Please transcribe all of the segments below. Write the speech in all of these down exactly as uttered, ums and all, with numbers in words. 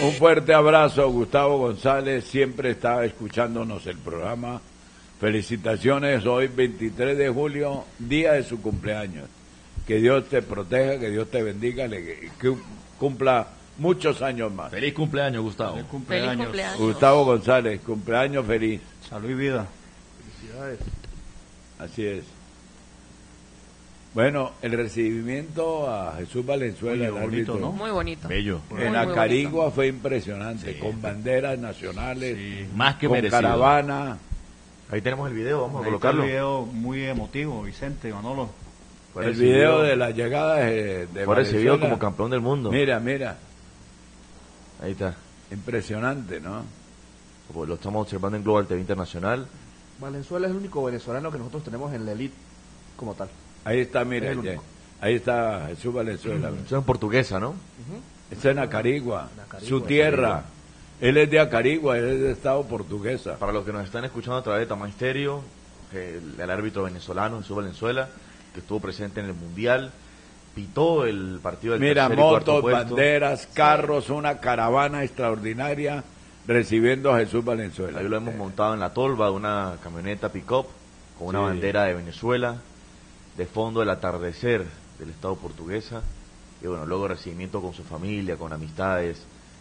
Un fuerte abrazo, Gustavo González, siempre está escuchándonos el programa. Felicitaciones, hoy veintitrés de julio, día de su cumpleaños. Que Dios te proteja, que Dios te bendiga, que cumpla muchos años más. Feliz cumpleaños, Gustavo. Feliz cumpleaños. Feliz cumpleaños. Gustavo González, cumpleaños feliz. Salud y vida. Felicidades. Así es. Bueno, el recibimiento a Jesús Valenzuela, el árbitro, ¿no? Muy bonito. Bello. Muy, en muy Acarigua bonito. fue impresionante, Sí. con banderas nacionales, Sí, más que con merecido. caravana. Ahí tenemos el video, vamos a Ahí está el colocarlo. video muy emotivo, Vicente, Manolo. Fue El recibido- video de la llegada de, de Fue recibido Valenzuela. como campeón del mundo. Mira, mira, Ahí está. impresionante, ¿no? Como lo estamos observando en Global T V Internacional. Valenzuela es el único venezolano que nosotros tenemos en la elite como tal. Ahí está, mira, Es el ya. único. Ahí está Jesús Valenzuela. Eso es en portuguesa, ¿no? Está en Acarigua, En Acarigua, su tierra. Él es de Acarigua, él es de Estado portuguesa. Para los que nos están escuchando a través de Tama Estéreo, el, el árbitro venezolano Jesús Valenzuela, que estuvo presente en el Mundial, pitó el partido del Mira, tercer y cuarto motos, puesto. banderas, carros, una caravana extraordinaria recibiendo a Jesús Valenzuela. Ahí lo hemos montado en la tolva de una camioneta pick-up con una Sí. bandera de Venezuela, de fondo el atardecer del Estado portuguesa, y bueno, luego recibimiento con su familia, con amistades,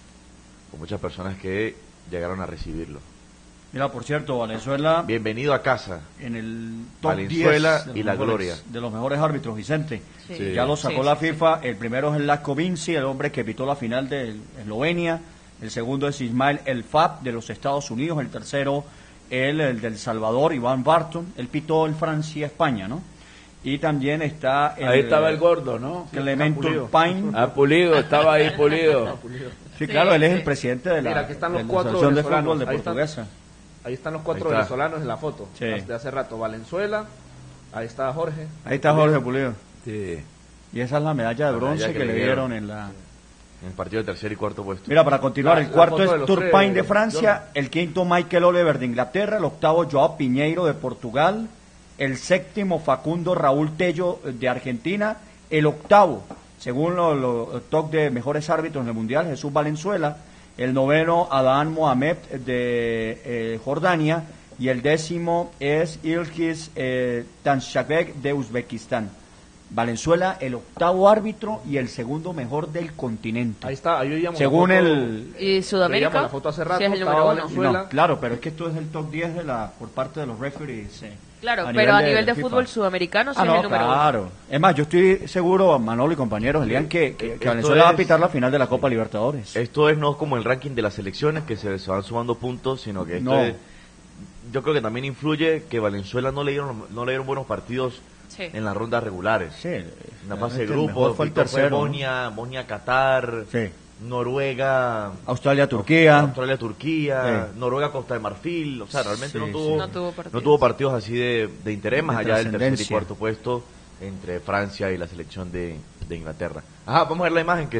con muchas personas que llegaron a recibirlo. Mira, por cierto, Valenzuela Bienvenido a casa. en el top Valenzuela diez de los y la mejores- gloria. de los mejores árbitros, Vicente. Sí. Sí. Ya lo sacó Sí, la sí, FIFA. El primero es el Latko Vinci, el hombre que pitó la final de Eslovenia. El segundo es Ismael El Fab de los Estados Unidos. El tercero, el, el del Salvador, Iván Barton. Él pitó en Francia, España, ¿no? Y también está el, Ahí estaba el gordo, ¿no? Clemento Pulido. Pine. Ah, Pulido, estaba ahí Pulido. Sí, claro, él es el presidente de la, Mira, aquí están los de la cuatro Asociación de venezolanos. Fútbol de Ahí están. Portuguesa. Ahí están los cuatro Ahí está. venezolanos en la foto. Sí. De hace rato. Valenzuela, ahí está Jorge. Ahí está Jorge Pulido. Sí. Y esa es la medalla de La bronce medalla que, que le le dieron dieron. en la... En el partido del tercer y cuarto puesto. Mira, para continuar, La- el la cuarto foto de es los Turpin tres, de Francia, Jorge. el quinto Michael Oliver de Inglaterra, el octavo Joao Piñeiro de Portugal, el séptimo Facundo Raúl Tello de Argentina, el octavo, según los lo, top de mejores árbitros en el Mundial, Jesús Valenzuela, el noveno Adán Mohamed de eh, Jordania y el décimo es Ilgiz eh, Tanshabek de Uzbekistán. Valenzuela, el octavo árbitro y el segundo mejor del continente. Ahí está, ahí veíamos Según la foto, el... ¿Y Sudamérica? veíamos la foto hace rato, Sí, es el estaba número uno. Valenzuela. No, claro, pero es que esto es el top diez de la, por parte de los referees. eh, Claro, pero a nivel de FIFA. fútbol sudamericano sí Ah, es no, el número uno. claro. Es más, yo estoy seguro, Manolo y compañeros, Elian, que, que, que Esto Valenzuela va a es- pitar la final de la Copa Libertadores. Esto es no como el ranking de las selecciones que se, se van sumando puntos, sino que esto No. es, yo creo que también influye que Valenzuela no le dieron, no le dieron buenos partidos Sí. en las rondas regulares. Sí, En la fase de realmente el grupos, mejor fue el Fue tercero, ¿no? Bosnia, Bosnia, Qatar, Sí. Noruega, Australia, Turquía. Australia, Turquía, Sí. Noruega, Costa de Marfil. O sea, realmente Sí, no, sí. tuvo, No tuvo partidos. no tuvo partidos así de, de interés, más De allá del tercer y trascendencia. cuarto puesto entre Francia y la selección de, de Inglaterra. Ajá, vamos a ver la imagen que